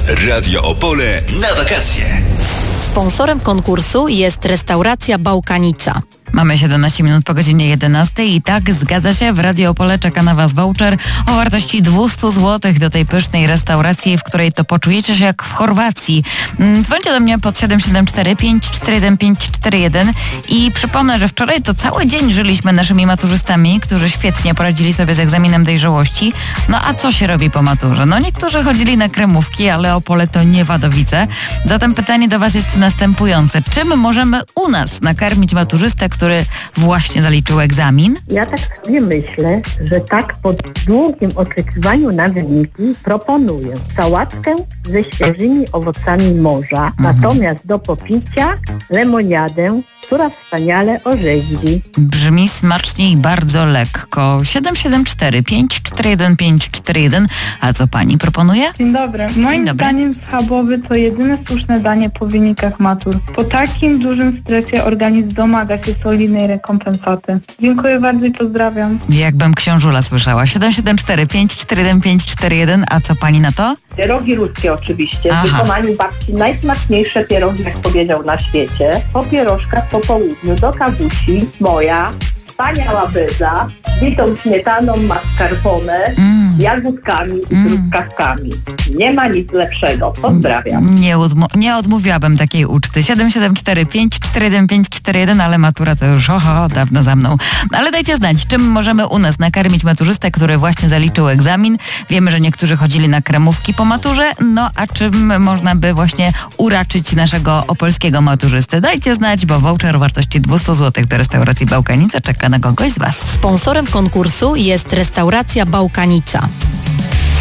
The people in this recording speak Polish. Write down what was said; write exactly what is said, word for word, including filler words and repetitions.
Radio Opole na wakacje. Sponsorem konkursu jest restauracja Bałkanica. Mamy siedemnaście minut po godzinie jedenastej i tak, zgadza się, w Radio Opole czeka na Was voucher o wartości dwieście złotych do tej pysznej restauracji, w której to poczujecie się jak w Chorwacji. Dzwońcie do mnie pod siedem siedem cztery pięć cztery jeden pięć cztery jeden i przypomnę, że wczoraj to cały dzień żyliśmy naszymi maturzystami, którzy świetnie poradzili sobie z egzaminem dojrzałości. No a co się robi po maturze? No niektórzy chodzili na kremówki, ale Opole to nie Wadowice. Zatem pytanie do Was jest następujące. Czym możemy u nas nakarmić maturzystę, który właśnie zaliczył egzamin? Ja tak sobie myślę, że tak po długim oczekiwaniu na wyniki proponuję sałatkę ze świeżymi owocami morza, mhm. natomiast do popicia lemoniadę, która wspaniale orzeźwi. Brzmi smacznie i bardzo lekko. siedem siedem cztery pięć cztery jeden pięć cztery jeden. A co pani proponuje? Dzień dobry. Moim Dzień dobry. zdaniem schabowy to jedyne słuszne danie po wynikach matur. Po takim dużym stresie organizm domaga się solidnej rekompensaty. Dziękuję bardzo i pozdrawiam. Jakbym książula słyszała. siedem siedem cztery pięć cztery jeden pięć cztery jeden. A co pani na to? Pierogi ruskie oczywiście. Aha. W wykonaniu babci najsmaczniejsze pierogi, jak powiedział, na świecie. Po pierożkach po południu do kawusi moja wspaniała beza z bitą śmietaną, mascarpone, mm. jagódkami i mm. truskawkami. Nie ma nic lepszego. Pozdrawiam. Nie, odmo- nie odmówiłabym takiej uczty. siedem siedem cztery pięć cztery jeden pięć cztery jeden, ale matura to już oho, dawno za mną. Ale dajcie znać, czym możemy u nas nakarmić maturzystę, który właśnie zaliczył egzamin. Wiemy, że niektórzy chodzili na kremówki po maturze, no a czym można by właśnie uraczyć naszego opolskiego maturzystę? Dajcie znać, bo voucher o wartości dwieście złotych do restauracji Bałkanica czeka na kogoś z Was. Sponsorem konkursu jest restauracja Bałkanica.